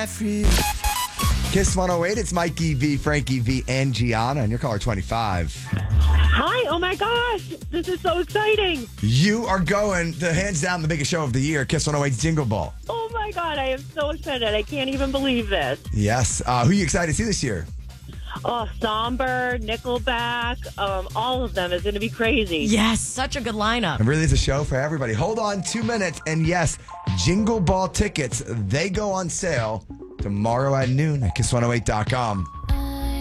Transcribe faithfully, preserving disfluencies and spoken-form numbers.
die for you. Kiss one oh eight, it's Mikey V, Frankie V, and Gianna, and your caller twenty-five. Hi, oh my gosh, this is so exciting. You are going to hands down the biggest show of the year, Kiss one oh eight's Jingle Ball. Oh my God, I am so excited. I can't even believe this. Yes. Uh, who are you excited to see this year? Oh, Somber, Nickelback, um, all of them is going to be crazy. Yes, such a good lineup. It really is a show for everybody. Hold on two minutes, and yes, Jingle Ball tickets, they go on sale tomorrow at noon at kiss one oh eight dot com.